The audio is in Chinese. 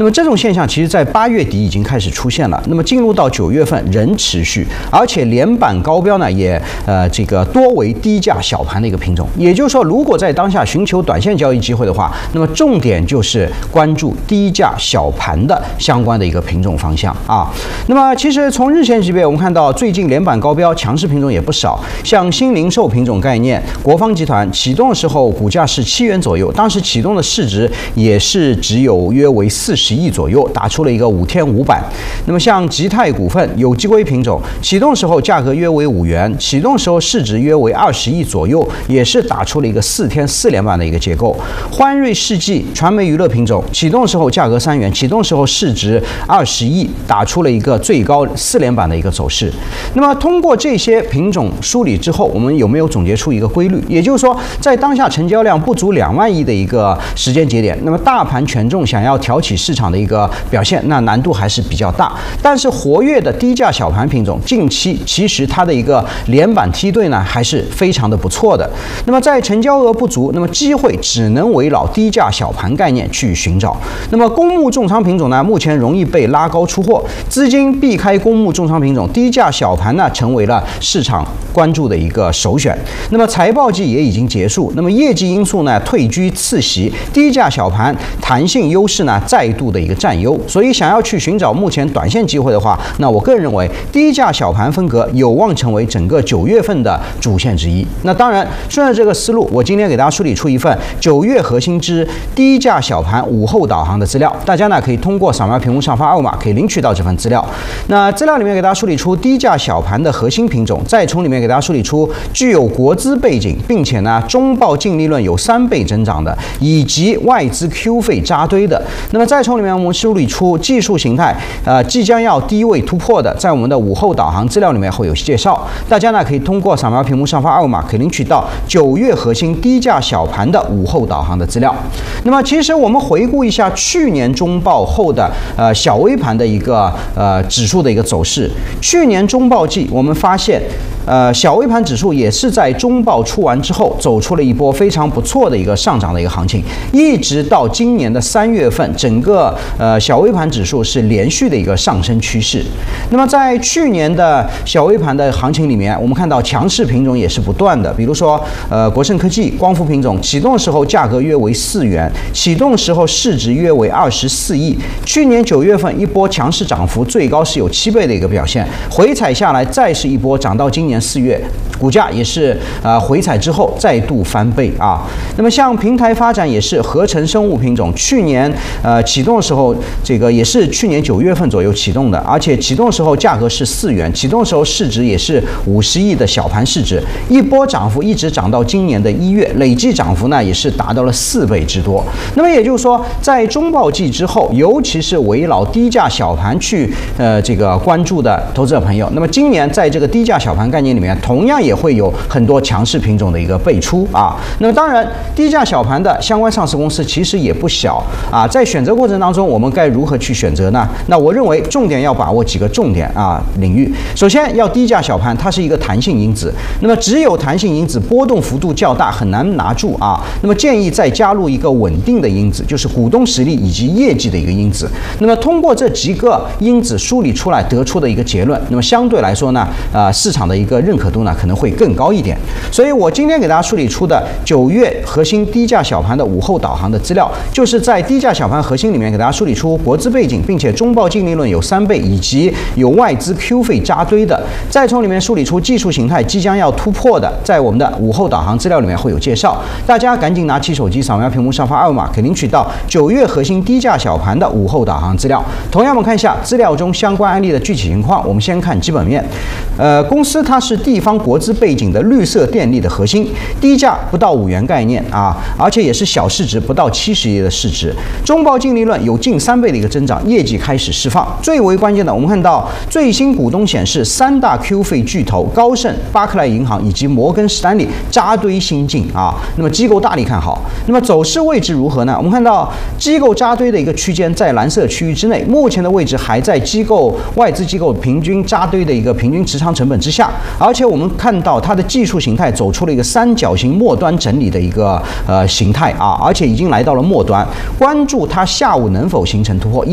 那么这种现象其实在8月底已经开始出现了，那么进入到9月份仍持续，而且连板高标呢也这个多为低价小盘的一个品种。也就是说，如果在当下寻求短线交易机会的话，那么重点就是关注低价小盘的相关的一个品种方向啊。那么其实从日线级别，我们看到最近连板高标强势品种也不少，像新零售品种概念，国芳集团启动的时候股价是7元左右，当时启动的市值也是只有约为40亿左右，打出了一个5天5板。那么像吉泰股份有机硅品种，启动时候价格约为5元，启动时候市值约为20亿左右，也是打出了一个4天4连板的一个结构。欢瑞世纪传媒娱乐品种，启动时候价格3元，启动时候市值20亿，打出了一个最高4连板的一个走势。那么通过这些品种梳理之后，我们有没有总结出一个规律？也就是说，在当下成交量不足2万亿的一个时间节点，那么大盘权重想要挑起市场的一个表现，那难度还是比较大。但是活跃的低价小盘品种，近期其实它的一个连板梯队呢还是非常的不错的。那么在成交额不足，那么机会只能围绕低价小盘概念去寻找。那么公募重仓品种呢，目前容易被拉高出货，资金避开公募重仓品种，低价小盘呢成为了市场关注的一个首选。那么财报季也已经结束，那么业绩因素呢退居次席，低价小盘弹性优势呢再度的一个占优。所以想要去寻找目前短线机会的话，那我个人认为低价小盘风格有望成为整个9月份的主线之一。那当然，顺着这个思路，我今天给大家梳理出一份9月核心之低价小盘午后导航的资料，大家呢可以通过扫描屏幕上方二维码可以领取到这份资料。那资料里面给大家梳理出低价小盘的核心品种，再从里面给大家梳理出具有国资背景，并且呢中报净利润有3倍增长的，以及外资 Q 费扎堆的。那么再从里面我们梳理出技术形态，即将要低位突破的，在我们的午后导航资料里面会有介绍。大家呢可以通过扫描屏幕上方二维码可以领取到9月核心低价小盘的午后导航的资料。那么其实我们回顾一下去年中报后的小微盘的一个指数的一个走势，去年中报季我们发现小微盘指数也是在中报出完之后走出了一波非常不错的一个上涨的一个行情，一直到今年的3月份，整个小微盘指数是连续的一个上升趋势。那么在去年的小微盘的行情里面，我们看到强势品种也是不断的，比如说国盛科技光伏品种启动时候价格约为4元，启动时候市值约为24亿，去年9月份一波强势涨幅最高是有7倍的一个表现，回踩下来再是一波涨到今年4月，股价也是回踩之后再度翻倍啊。那么像平台发展也是合成生物品种，去年启动的时候，这个也是去年9月份左右启动的，而且启动时候价格是4元，启动时候市值也是50亿的小盘市值，一波涨幅一直涨到今年的1月，累计涨幅呢也是达到了4倍之多。那么也就是说，在中报季之后，尤其是围绕低价小盘去这个关注的投资者朋友，那么今年在这个低价小盘概念里面，同样也会有很多强势品种的一个辈出啊。那么当然，低价小盘的相关上市公司其实也不小啊。在选择过程当中，我们该如何去选择呢？那我认为重点要把握几个重点领域。首先要低价小盘，它是一个弹性因子，那么只有弹性因子波动幅度较大，很难拿住啊。那么建议再加入一个稳定的因子，就是股东实力以及业绩的一个因子。那么通过这几个因子梳理出来得出的一个结论，那么相对来说呢，市场的一个认可度呢可能会更高一点。所以我今天给大家梳理出的9月核心低价小盘的午后导航的资料，就是在低价小盘核心里面给大家梳理出国资背景，并且中报净利润有3倍，以及有外资 Q 费扎堆的。再从里面梳理出技术形态即将要突破的，在我们的午后导航资料里面会有介绍。大家赶紧拿起手机扫描屏幕上方二维码，可以领取到9月核心低价小盘的午后导航资料。同样我们看一下资料中相关案例的具体情况。我们先看基本面，公司它是地方国资背景的绿色电力的核心，低价不到5元概念啊，而且也是小市值不到70亿的市值，中报净利润有近3倍的一个增长，业绩开始释放。最为关键的，我们看到最新股东显示，3大 Q 费巨头高盛、巴克莱银行以及摩根士丹利扎堆新进啊，那么机构大力看好。那么走势位置如何呢？我们看到机构扎堆的一个区间在蓝色区域之内，目前的位置还在外资机构平均扎堆的一个平均持仓成本之下，而且我们看到它的技术形态走出了一个三角形末端整理的一个形态啊，而且已经来到了末端，关注它下午能否形成突破。